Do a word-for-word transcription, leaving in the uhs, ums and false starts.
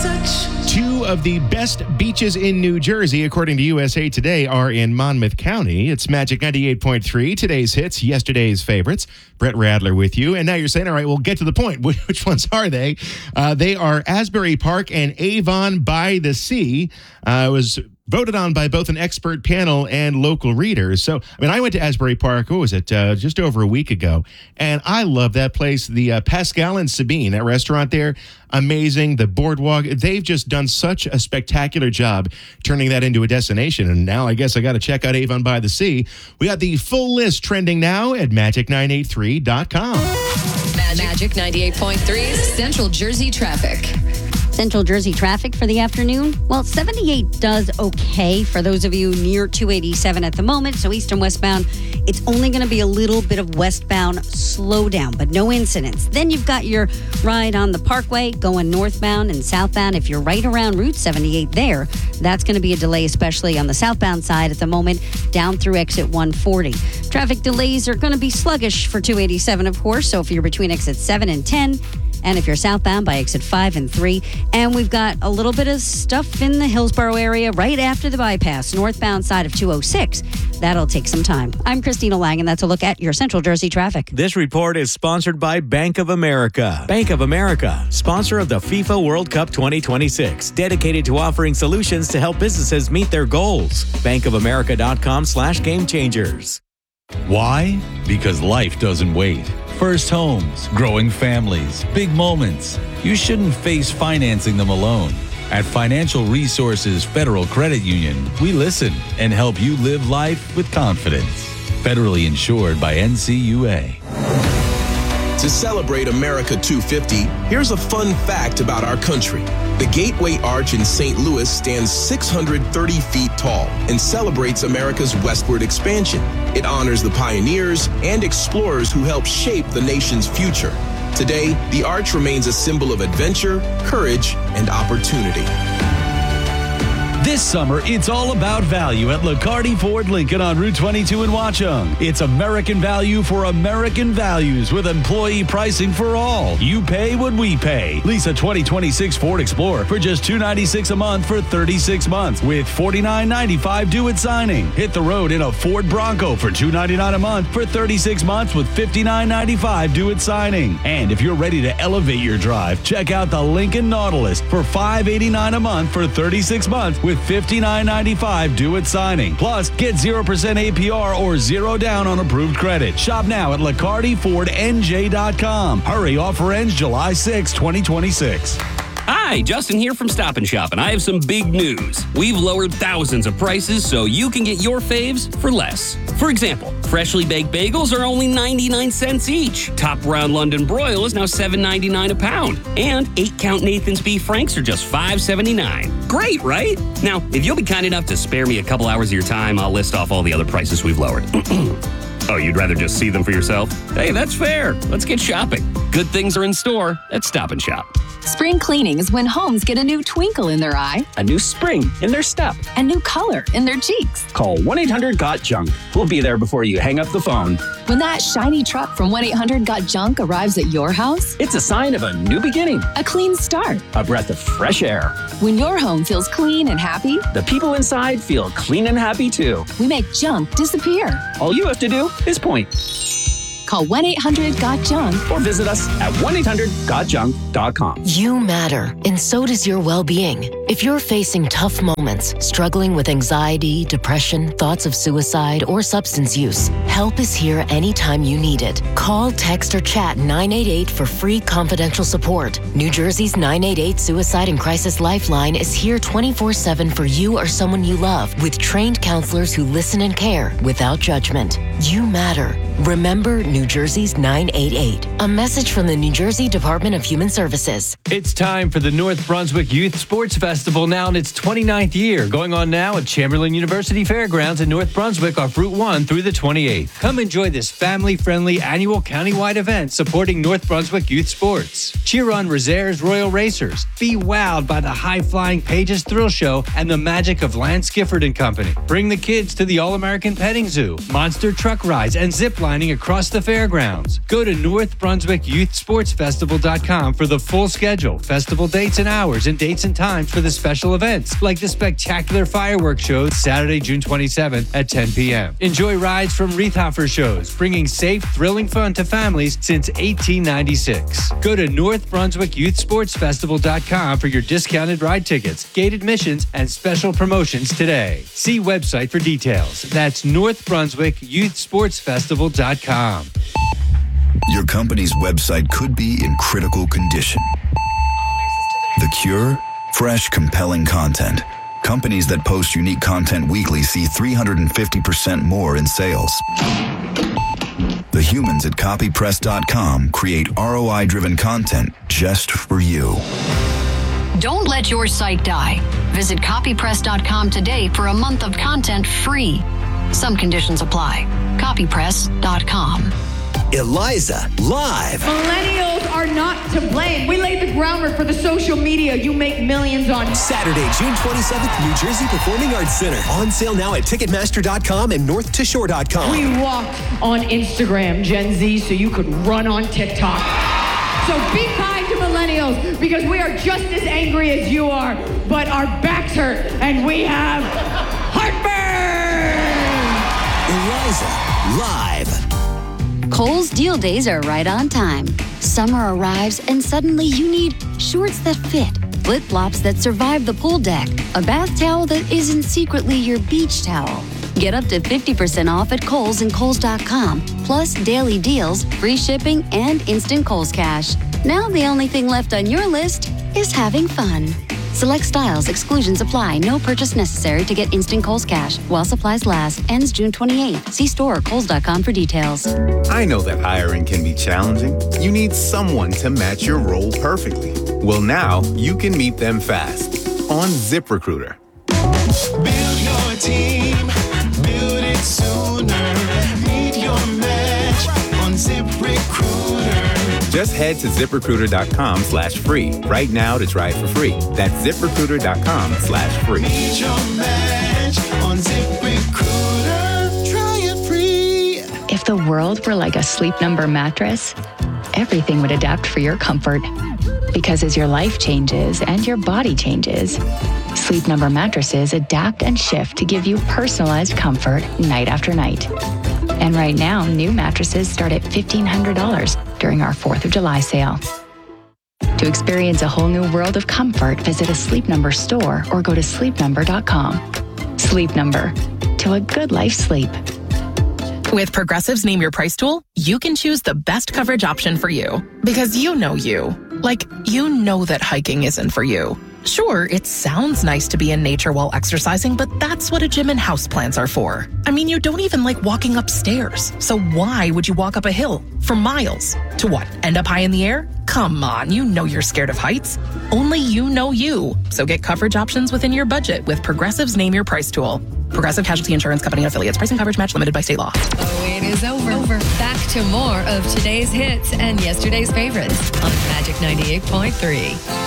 touch. Two of the best beaches in New Jersey, according to U S A Today, are in Monmouth County. It's Magic ninety-eight point three, today's hits, yesterday's favorites. Brett Radler with you. And now you're saying, all right, well, get to the point. Which ones are they? Uh, they are Asbury Park and Avon by the Sea. Uh, it was voted on by both an expert panel and local readers. So, I mean, I went to Asbury Park, what was it, uh, just over a week ago, and I love that place. The uh, Pascal and Sabine, that restaurant there, amazing. The boardwalk, they've just done such a spectacular job turning that into a destination, and now I guess I got to check out Avon by the Sea. We got the full list trending now at magic nine eight three dot com. Magic ninety-eight point three's Central Jersey traffic. Central Jersey traffic for the afternoon. Well, seventy-eight does okay for those of you near two eighty-seven at the moment. So east and westbound, it's only going to be a little bit of westbound slowdown, but no incidents. Then you've got your ride on the Parkway going northbound and southbound. If you're right around Route seventy-eight there, that's going to be a delay, especially on the southbound side at the moment, down through exit one forty. Traffic delays are going to be sluggish for two eighty-seven, of course. So if you're between exit seven and ten, and if you're southbound by exit five and three. And we've got a little bit of stuff in the Hillsborough area right after the bypass, northbound side of two oh six. That'll take some time. I'm Christina Lang, and that's a look at your Central Jersey traffic. This report is sponsored by Bank of America. Bank of America, sponsor of the FIFA World Cup twenty twenty-six, dedicated to offering solutions to help businesses meet their goals. bankofamerica.com slash game changers. Why? Because life doesn't wait. First homes, growing families, big moments. You shouldn't face financing them alone. At Financial Resources Federal Credit Union, we listen and help you live life with confidence. Federally insured by N C U A. To celebrate America two fifty, here's a fun fact about our country. The Gateway Arch in Saint Louis stands six hundred thirty feet tall and celebrates America's westward expansion. It honors the pioneers and explorers who helped shape the nation's future. Today, the arch remains a symbol of adventure, courage, and opportunity. This summer, it's all about value at Liccardi Ford Lincoln on Route twenty-two in Watchung. It's American value for American values with employee pricing for all. You pay what we pay. Lease a twenty twenty-six Ford Explorer for just two hundred ninety-six dollars a month for thirty-six months with forty-nine ninety-five due at signing. Hit the road in a Ford Bronco for two hundred ninety-nine dollars a month for thirty-six months with fifty-nine ninety-five due at signing. And if you're ready to elevate your drive, check out the Lincoln Nautilus for five hundred eighty-nine dollars a month for thirty-six months with fifty-nine ninety-five due at signing. Plus, get zero percent A P R or zero down on approved credit. Shop now at Liccardi Ford N J dot com. Hurry, offer ends July sixth, twenty twenty-six. Hi, Justin here from Stop and Shop, and I have some big news. We've lowered thousands of prices so you can get your faves for less. For example, freshly baked bagels are only ninety-nine cents each. Top round London broil is now seven ninety-nine a pound. And eight count Nathan's Beef Franks are just five seventy-nine. Great, right? Now, if you'll be kind enough to spare me a couple hours of your time, I'll list off all the other prices we've lowered. Oh, you'd rather just see them for yourself? Hey, that's fair. Let's get shopping. Good things are in store at Stop and Shop. Spring cleaning is when homes get a new twinkle in their eye, a new spring in their step, a new color in their cheeks. Call one eight hundred got junk. We'll be there before you hang up the phone. When that shiny truck from one eight hundred got junk arrives at your house, it's a sign of a new beginning, a clean start, a breath of fresh air. When your home feels clean and happy, the people inside feel clean and happy too. We make junk disappear. All you have to do is point. Call one eight hundred got junk or visit us at one eight hundred got junk dot com. You matter, and so does your well-being. If you're facing tough moments, struggling with anxiety, depression, thoughts of suicide, or substance use, help is here anytime you need it. Call, text, or chat nine eight eight for free confidential support. New Jersey's nine eight eight Suicide and Crisis Lifeline is here twenty-four seven for you or someone you love, with trained counselors who listen and care without judgment. You matter. Remember New Jersey's nine eight eight. A message from the New Jersey Department of Human Services. It's time for the North Brunswick Youth Sports Festival now in its twenty-ninth year, going on now at Chamberlain University Fairgrounds in North Brunswick off Route one through the twenty-eighth. Come enjoy this family-friendly annual countywide event supporting North Brunswick youth sports. Cheer on Rosaires Royal Racers. Be wowed by the high-flying Pages Thrill Show and the magic of Lance Gifford and Company. Bring the kids to the All-American Petting Zoo, monster truck rides, and zip ziplining across the fairgrounds. Go to North Brunswick Youth Sports Festival dot com for the full schedule, festival dates and hours, and dates and times for the special events, like the spectacular fireworks show Saturday, June twenty-seventh at ten p.m. Enjoy rides from Wreathhofer shows, bringing safe, thrilling fun to families since eighteen ninety-six. Go to North Brunswick Youth Sports Festival dot com for your discounted ride tickets, gate admissions, and special promotions today. See website for details. That's North Brunswick Youth Sports Festival dot com. Your company's website could be in critical condition. The cure? Fresh, compelling content. Companies that post unique content weekly see three hundred fifty percent more in sales. The humans at copy press dot com create R O I-driven content just for you. Don't let your site die. Visit copy press dot com today for a month of content free. Some conditions apply. copy press dot com. Eliza, live. Millennials are not to blame. We laid the groundwork for the social media you make millions on. Saturday, June twenty-seventh, New Jersey Performing Arts Center. On sale now at ticketmaster dot com and north to shore dot com. We walked on Instagram, Gen Z, so you could run on TikTok. So be kind to millennials, because we are just as angry as you are, but our backs hurt and we have heartburn. Eliza, live. Kohl's deal days are right on time. Summer arrives and suddenly you need shorts that fit, flip-flops that survive the pool deck, a bath towel that isn't secretly your beach towel. Get up to fifty percent off at Kohl's and Kohl's dot com, plus daily deals, free shipping, and instant Kohl's Cash. Now the only thing left on your list is having fun. Select styles, exclusions apply. No purchase necessary to get instant Kohl's Cash while supplies last. Ends June twenty-eighth. See store or Kohl's dot com for details. I know that hiring can be challenging. You need someone to match your role perfectly. Well, now you can meet them fast on ZipRecruiter. Build your team, build it sooner. Meet your match on ZipRecruiter. Just head to ZipRecruiter dot com slash free right now to try it for free. That's ZipRecruiter dot com slash free. Meet your match on ZipRecruiter. Try it free. If the world were like a Sleep Number mattress, everything would adapt for your comfort. Because as your life changes and your body changes, Sleep Number mattresses adapt and shift to give you personalized comfort night after night. And right now, new mattresses start at fifteen hundred dollars during our fourth of July sale. To experience a whole new world of comfort, visit a Sleep Number store or go to sleep number dot com. Sleep Number. To a good life sleep. With Progressive's Name Your Price tool, you can choose the best coverage option for you. Because you know you. Like, you know that hiking isn't for you. Sure, it sounds nice to be in nature while exercising, but that's what a gym and houseplants are for. I mean, you don't even like walking upstairs. So why would you walk up a hill for miles? To what, end up high in the air? Come on, you know you're scared of heights. Only you know you. So get coverage options within your budget with Progressive's Name Your Price tool. Progressive Casualty Insurance Company and affiliates. Pricing coverage match limited by state law. Oh, it is over. over. Back to more of today's hits and yesterday's favorites on Magic ninety-eight point three.